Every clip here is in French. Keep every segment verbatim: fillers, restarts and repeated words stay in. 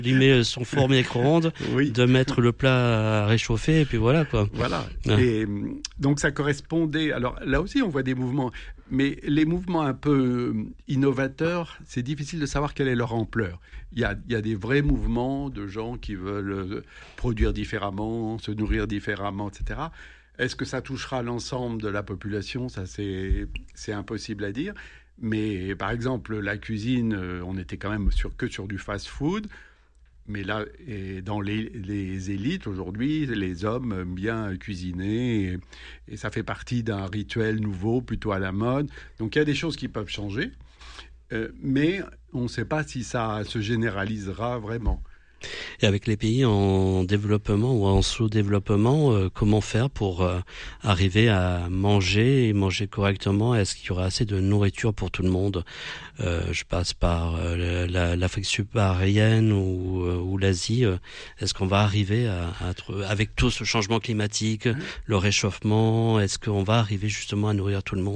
allumer son four micro-ondes, oui. de mettre le plat à réchauffer, et puis voilà, quoi. Voilà. Ah. Et donc, ça correspondait... Alors, là aussi, on voit des mouvements. Mais les mouvements un peu innovateurs, c'est difficile de savoir quelle est leur ampleur. Il y a, il y a des vrais mouvements de gens qui veulent produire différemment, se nourrir différemment, et cetera. Est-ce que ça touchera l'ensemble de la population ? Ça, c'est, c'est impossible à dire. Mais par exemple, la cuisine, on était quand même sur, que sur du fast-food. Mais là, et dans les, les élites, aujourd'hui, les hommes aiment bien cuisiner. Et, et ça fait partie d'un rituel nouveau, plutôt à la mode. Donc, il y a des choses qui peuvent changer. Euh, mais on ne sait pas si ça se généralisera vraiment. Et avec les pays en développement ou en sous-développement, euh, comment faire pour euh, arriver à manger et manger correctement ? Est-ce qu'il y aura assez de nourriture pour tout le monde ? euh, Je passe par euh, la, l'Afrique subsaharienne ou, euh, ou l'Asie. Euh, est-ce qu'on va arriver à, à être, avec tout ce changement climatique, mmh. le réchauffement, est-ce qu'on va arriver justement à nourrir tout le monde ?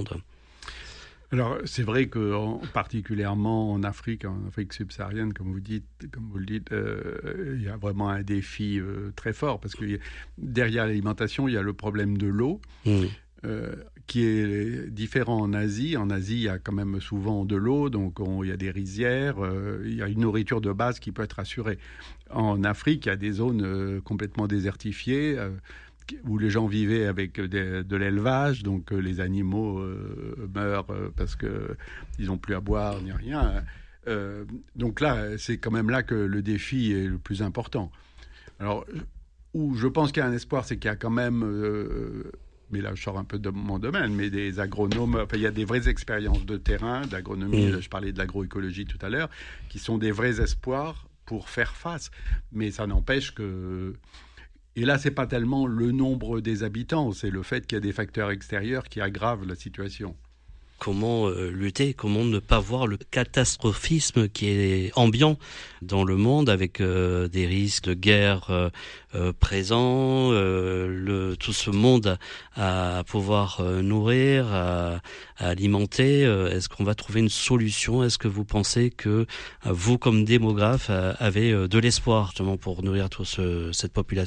Alors, c'est vrai que en, particulièrement en Afrique, en Afrique subsaharienne, comme vous dites, comme vous le dites, euh, il y a vraiment un défi euh, très fort parce que derrière l'alimentation, il y a le problème de l'eau, mmh. euh, qui est différent en Asie. En Asie, il y a quand même souvent de l'eau, donc on, il y a des rizières, euh, il y a une nourriture de base qui peut être assurée. En Afrique, il y a des zones euh, complètement désertifiées. Euh, où les gens vivaient avec de, de l'élevage, donc euh, les animaux euh, meurent euh, parce qu'ils n'ont plus à boire ni rien. Euh, donc là, c'est quand même là que le défi est le plus important. Alors, où je pense qu'il y a un espoir, c'est qu'il y a quand même, euh, mais là je sors un peu de mon domaine, mais des agronomes, enfin il y a des vraies expériences de terrain, d'agronomie, mmh. je parlais de l'agroécologie tout à l'heure, qui sont des vrais espoirs pour faire face. Mais ça n'empêche que... Et là, ce n'est pas tellement le nombre des habitants, c'est le fait qu'il y a des facteurs extérieurs qui aggravent la situation. Comment euh, lutter, comment ne pas voir le catastrophisme qui est ambiant dans le monde avec euh, des risques de guerre euh, euh, présents, euh, le, tout ce monde à, à pouvoir euh, nourrir, à, à alimenter. Euh, est-ce qu'on va trouver une solution ? Est-ce que vous pensez que euh, vous, comme démographe, euh, avez euh, de l'espoir justement pour nourrir toute ce, cette population ?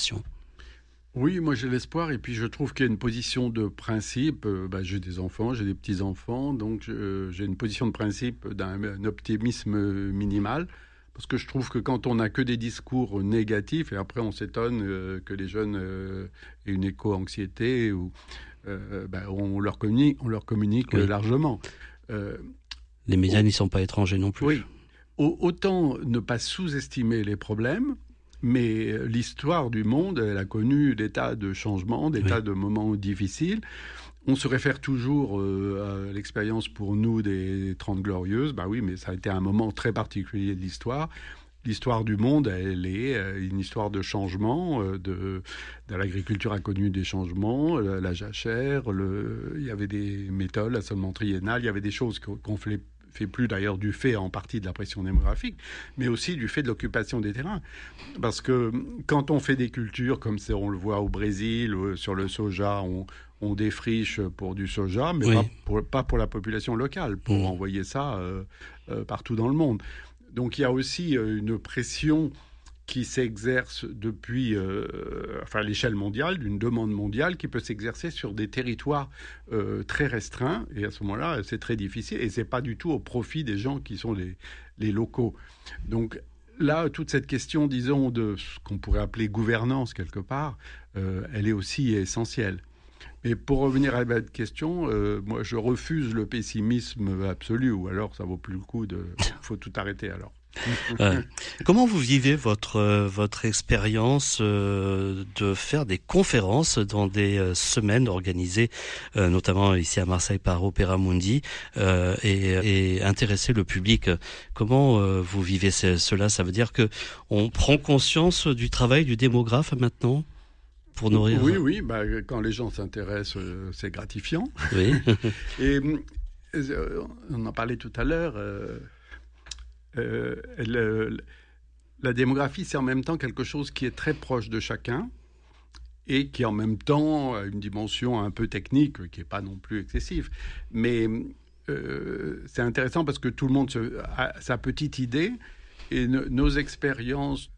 Oui, moi j'ai l'espoir et puis je trouve qu'il y a une position de principe. Euh, bah, j'ai des enfants, j'ai des petits-enfants, donc euh, j'ai une position de principe d'un un optimisme minimal. Parce que je trouve que quand on n'a que des discours négatifs, et après on s'étonne euh, que les jeunes euh, aient une éco-anxiété, ou, euh, bah, on, leur communique, on leur communique oui. largement. Euh, les médias n'y sont pas étrangers non plus. Oui. Autant ne pas sous-estimer les problèmes, mais l'histoire du monde, elle a connu des tas de changements, des oui. tas de moments difficiles. On se réfère toujours euh, à l'expérience pour nous des Trente Glorieuses. Ben oui, mais ça a été un moment très particulier de l'histoire. L'histoire du monde, elle est une histoire de changement. De, de l'agriculture a connu des changements, la jachère, le, il y avait des méthodes, l'assolement triennal, il y avait des choses qu'on fait fait plus d'ailleurs du fait en partie de la pression démographique, mais aussi du fait de l'occupation des terrains. Parce que quand on fait des cultures, comme c'est, on le voit au Brésil, sur le soja, on, on défriche pour du soja, mais oui. pas, pour, pas pour la population locale, pour mmh. envoyer ça euh, euh, partout dans le monde. Donc il y a aussi euh, une pression qui s'exerce depuis, euh, enfin, à l'échelle mondiale, d'une demande mondiale qui peut s'exercer sur des territoires euh, très restreints. Et à ce moment-là, c'est très difficile. Et ce n'est pas du tout au profit des gens qui sont les, les locaux. Donc là, toute cette question, disons, de ce qu'on pourrait appeler gouvernance, quelque part, euh, elle est aussi essentielle. Mais pour revenir à votre question, euh, moi, je refuse le pessimisme absolu. Ou alors, ça vaut plus le coup de... Il faut tout arrêter, alors. Euh, comment vous vivez votre euh, votre expérience euh, de faire des conférences dans des euh, semaines organisées, euh, notamment ici à Marseille par Opéra Mundi, euh, et, et intéresser le public? Comment euh, vous vivez ce, cela? Ça veut dire que on prend conscience du travail du démographe maintenant pour nourrir. Oui, oui. Bah, quand les gens s'intéressent, euh, c'est gratifiant. Oui. Et euh, on en parlait tout à l'heure. Euh, Euh, le, la démographie, c'est en même temps quelque chose qui est très proche de chacun et qui en même temps a une dimension un peu technique qui n'est pas non plus excessive. Mais euh, c'est intéressant parce que tout le monde se, a sa petite idée Et no, nos expériences